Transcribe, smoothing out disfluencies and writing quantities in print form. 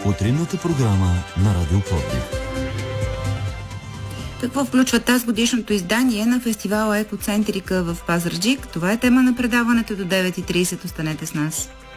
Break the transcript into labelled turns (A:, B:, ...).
A: утринната програма на Радио Пловдив.
B: Какво включва тази годишното издание на фестивала Екоцентрика в Пазарджик? Това е тема на предаването до 9:30. Останете с нас.